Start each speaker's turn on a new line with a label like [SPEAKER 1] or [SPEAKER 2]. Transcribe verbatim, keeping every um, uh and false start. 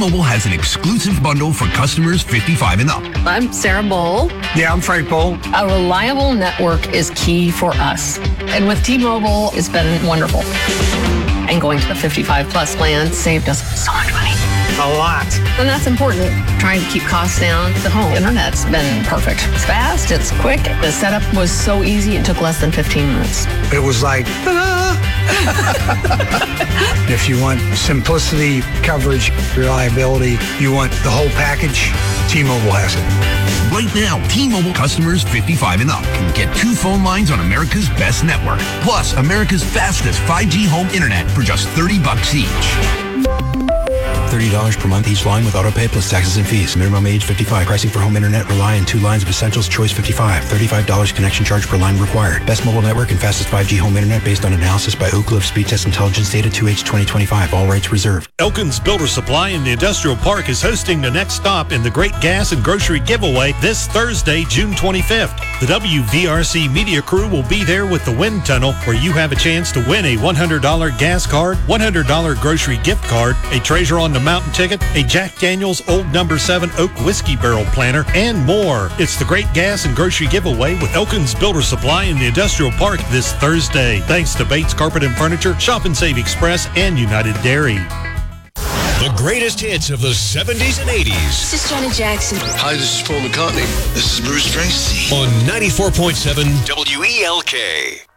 [SPEAKER 1] T-Mobile has an exclusive bundle for customers fifty-five and up.
[SPEAKER 2] I'm Sarah Bowl.
[SPEAKER 3] Yeah, I'm Frank Bowl.
[SPEAKER 2] A reliable network is key for us. And with T-Mobile, it's been wonderful. And going to the fifty-five plus plan saved us so much money.
[SPEAKER 3] A lot.
[SPEAKER 2] And that's important. Trying to keep costs down. The home internet's been perfect. It's fast, it's quick. The setup was so easy, it took less than fifteen minutes.
[SPEAKER 3] It was like, ta-da! If you want simplicity, coverage, reliability, you want the whole package, T-Mobile has it.
[SPEAKER 1] Right now, T-Mobile customers fifty-five and up can get two phone lines on America's best network, plus America's fastest five G home internet for just thirty bucks each.
[SPEAKER 4] thirty dollars per month each line with autopay plus taxes and fees. Minimum age fifty-five. Pricing for home internet rely on two lines of Essentials Choice fifty-five. thirty-five dollars connection charge per line required. Best mobile network and fastest five G home internet based on analysis by Oak Cliff Speed Test Intelligence Data two H twenty twenty-five. All rights reserved.
[SPEAKER 5] Elkins Builder Supply in the Industrial Park is hosting the next stop in the Great Gas and Grocery Giveaway this Thursday, June twenty-fifth. The W V R C media crew will be there with the Wind Tunnel, where you have a chance to win a one hundred dollars gas card, one hundred dollars grocery gift card, a Treasure on the Mountain ticket, a Jack Daniel's Old Number seven Oak Whiskey Barrel Planter, and more. It's the Great Gas and Grocery Giveaway with Elkins Builder Supply in the Industrial Park this Thursday. Thanks to Bates Carpet and Furniture, Shop and Save Express, and United Dairy.
[SPEAKER 6] The greatest hits of the seventies and eighties.
[SPEAKER 7] This is Janet Jackson.
[SPEAKER 8] Hi, this is Paul McCartney. This is Bruce Springsteen.
[SPEAKER 6] On ninety-four point seven W E L K.